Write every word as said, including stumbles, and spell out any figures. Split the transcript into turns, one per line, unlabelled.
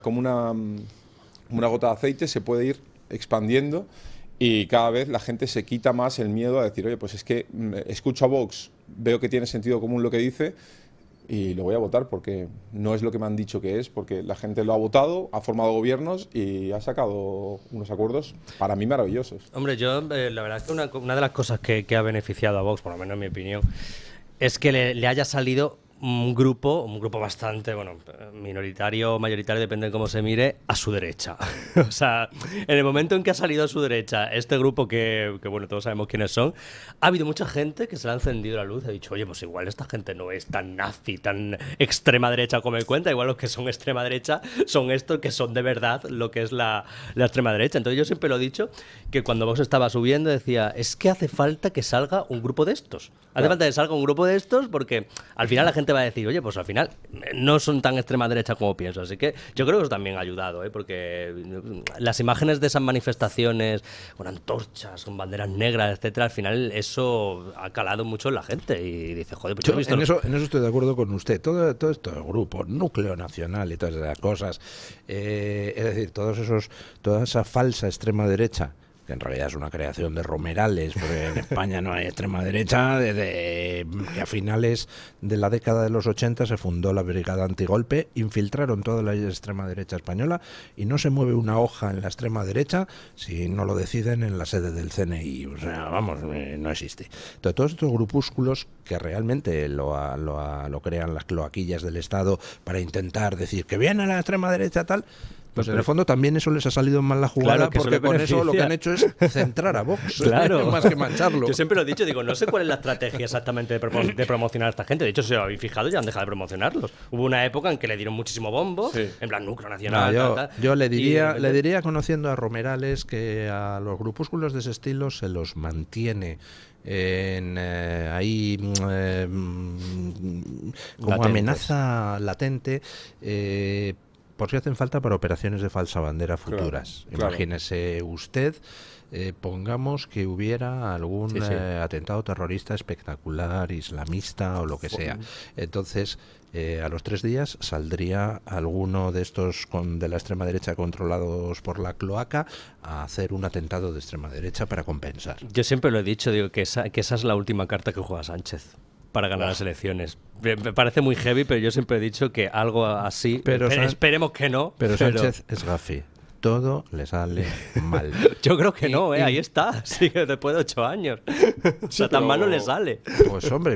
Como una, como una gota de aceite se puede ir expandiendo y cada vez la gente se quita más el miedo a decir, oye, pues es que escucho a Vox, veo que tiene sentido común lo que dice y lo voy a votar porque no es lo que me han dicho que es, porque la gente lo ha votado, ha formado gobiernos y ha sacado unos acuerdos para mí maravillosos.
Hombre, yo eh, la verdad es que una, una de las cosas que, que ha beneficiado a Vox, por lo menos en mi opinión, es que le, le haya salido un grupo, un grupo bastante, bueno, minoritario o mayoritario, depende de cómo se mire, a su derecha. O sea, en el momento en que ha salido a su derecha este grupo que, que, bueno, todos sabemos quiénes son, ha habido mucha gente que se le ha encendido la luz y ha dicho, oye, pues igual esta gente no es tan nazi, tan extrema derecha como me cuenta, igual los que son extrema derecha son estos que son de verdad lo que es la, la extrema derecha. Entonces yo siempre lo he dicho, que cuando Vox estaba subiendo decía, es que hace falta que salga un grupo de estos. Hace claro. falta que salga un grupo de estos porque al final la gente va a decir, oye, pues al final no son tan extrema derecha como pienso. Así que yo creo que eso también ha ayudado, ¿eh? Porque las imágenes de esas manifestaciones con antorchas, con banderas negras, etcétera, al final eso ha calado mucho en la gente y dice, joder, pues yo,
yo
he visto...
En,
los...
eso, en eso estoy de acuerdo con usted. Todo, todo estos grupos, núcleo nacional y todas esas cosas, eh, es decir, todos esos, toda esa falsa extrema derecha, que en realidad es una creación de Romerales, porque en España no hay extrema derecha, desde que a finales de la década de los ochenta se fundó la Brigada Antigolpe, infiltraron toda la extrema derecha española y no se mueve una hoja en la extrema derecha si no lo deciden en la sede del C N I, o sea, vamos, eh, no existe. Entonces, todos estos grupúsculos que realmente lo, lo, lo crean las cloaquillas del Estado para intentar decir que viene la extrema derecha tal... Pues en el fondo también eso les ha salido mal la jugada, claro, porque con eso lo que han hecho es centrar a Vox,
claro.
más que mancharlo.
Yo siempre lo he dicho, digo, no sé cuál es la estrategia exactamente de, promo de promocionar a esta gente. De hecho, si os habéis fijado, ya han dejado de promocionarlos. Hubo una época en que le dieron muchísimo bombo, sí. en plan núcleo nacional.
No, yo,
tal, tal,
yo le diría,
y...
le diría, conociendo a Romerales, que a los grupúsculos de ese estilo se los mantiene en eh, ahí eh, como Latentes. amenaza latente. Eh, por si hacen falta para operaciones de falsa bandera futuras. Claro, Imagínese claro. usted, eh, pongamos que hubiera algún sí, sí. Eh, atentado terrorista espectacular, islamista o lo que sea. Entonces, eh, a los tres días saldría alguno de estos con, de la extrema derecha controlados por la cloaca a hacer un atentado de extrema derecha para compensar.
Yo siempre lo he dicho, digo que esa, que esa es la última carta que juega Sánchez para ganar las elecciones. Me parece muy heavy, pero yo siempre he dicho que algo así, pero San... esperemos que no.
Pero, pero Sánchez es gafi. Todo le sale mal.
Yo creo que y, no, ¿eh? Y... ahí está. Sigue después de ocho años. O sea, sí, tan pero... mal no le sale.
Pues hombre,